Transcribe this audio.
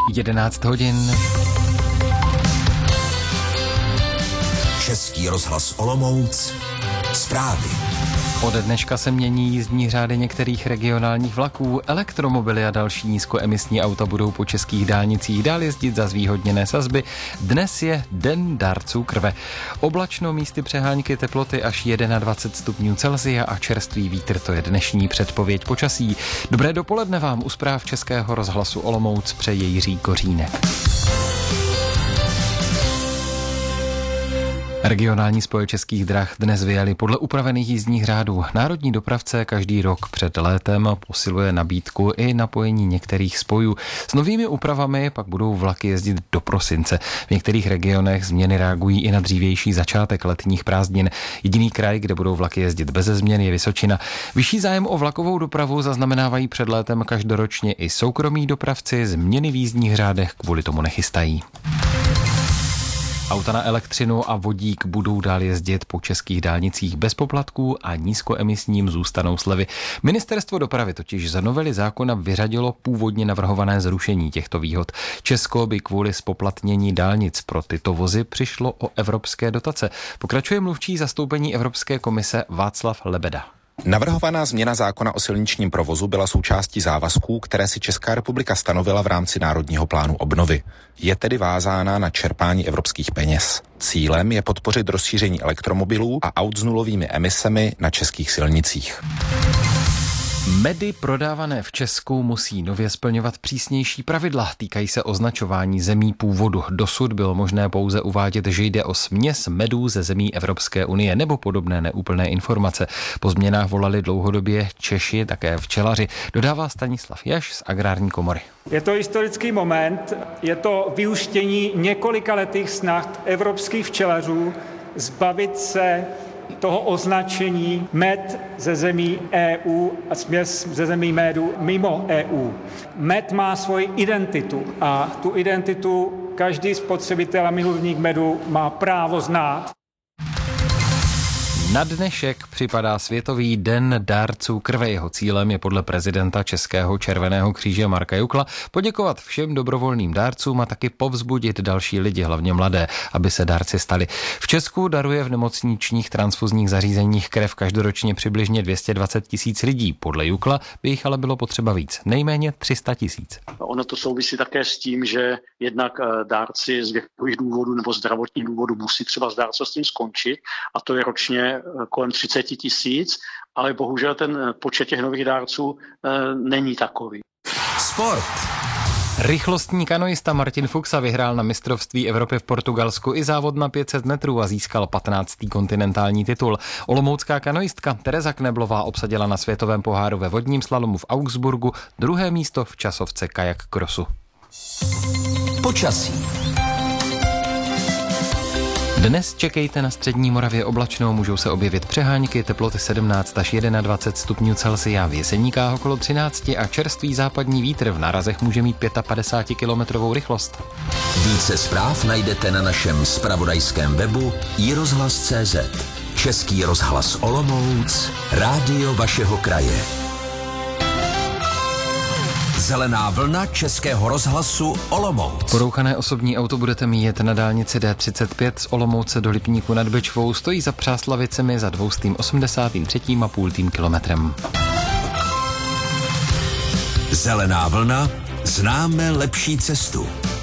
11 hodin. Český rozhlas Olomouc. Zprávy. Ode dneška se mění jízdní řády některých regionálních vlaků. Elektromobily a další nízkoemisní auta budou po českých dálnicích dál jezdit za zvýhodněné sazby. Dnes je Den dárců krve. Oblačno, místy přehánky, teploty až 21 stupňů Celsia a čerstvý vítr, to je dnešní předpověď počasí. Dobré dopoledne vám u zpráv Českého rozhlasu Olomouc přeje Jiří Kořínek. Regionální spoje Českých drah dnes vyjeli podle upravených jízdních řádů. Národní dopravce každý rok před létem posiluje nabídku i napojení některých spojů. S novými úpravami pak budou vlaky jezdit do prosince. V některých regionech změny reagují i na dřívější začátek letních prázdnin. Jediný kraj, kde budou vlaky jezdit beze změn, je Vysočina. Vyšší zájem o vlakovou dopravu zaznamenávají před létem každoročně i soukromí dopravci. Změny v jízdních řádech kvůli tomu nechystají. Auta na elektřinu a vodík budou dál jezdit po českých dálnicích bez poplatků a nízkoemisním zůstanou slevy. Ministerstvo dopravy totiž za novely zákona vyřadilo původně navrhované zrušení těchto výhod. Česko by kvůli zpoplatnění dálnic pro tyto vozy přišlo o evropské dotace. Pokračuje mluvčí zastoupení Evropské komise Václav Lebeda. Navrhovaná změna zákona o silničním provozu byla součástí závazků, které si Česká republika stanovila v rámci Národního plánu obnovy. Je tedy vázána na čerpání evropských peněz. Cílem je podpořit rozšíření elektromobilů a aut s nulovými emisemi na českých silnicích. Medy prodávané v Česku musí nově splňovat přísnější pravidla. Týkají se označování zemí původu. Dosud bylo možné pouze uvádět, že jde o směs medů ze zemí Evropské unie nebo podobné neúplné informace. Po změnách volali dlouhodobě Češi, také včelaři. Dodává Stanislav Jaš z Agrární komory. Je to historický moment, je to vyústění několikaletých snah evropských včelařů zbavit se toho označení med ze zemí EU a směs ze zemí medu mimo EU. Med má svoji identitu a tu identitu každý spotřebitel a milovník medu má právo znát. Na dnešek připadá Světový den dárců krve. Jeho cílem je podle prezidenta Českého červeného kříže Marka Jukla poděkovat všem dobrovolným dárcům a taky povzbudit další lidi, hlavně mladé, aby se dárci stali. V Česku daruje v nemocničních transfuzních zařízeních krev každoročně přibližně 220 000 lidí. Podle Jukla by jich ale bylo potřeba víc, nejméně 300 000. Ono to souvisí také s tím, že jednak dárci z věkových důvodů nebo zdravotních důvodů musí třeba s dárcovstvím skončit a to je ročně kolem 30 000, ale bohužel ten počet těch nových dárců není takový. Sport. Rychlostní kanoista Martin Fuxa vyhrál na mistrovství Evropy v Portugalsku i závod na 500 metrů a získal 15. kontinentální titul. Olomoucká kanoistka Tereza Kneblová obsadila na světovém poháru ve vodním slalomu v Augsburgu 2. místo v časovce kajak crossu. Počasí. Dnes čekejte na střední Moravě oblačno, můžou se objevit přehánky, teploty 17 až 21 stupňů Celsia, v Jeseníkách okolo 13 a čerstvý západní vítr, v nárazech může mít 55 kilometrovou rychlost. Více zpráv najdete na našem zpravodajském webu iRozhlas.cz. Český rozhlas Olomouc, rádio vašeho kraje. Zelená vlna Českého rozhlasu Olomouc. Porouchané osobní auto budete mít na dálnici D35 z Olomouce do Lipníku nad Bečvou, stojí za Přáslavicemi za 283,5 kilometrem. Zelená vlna, známe lepší cestu.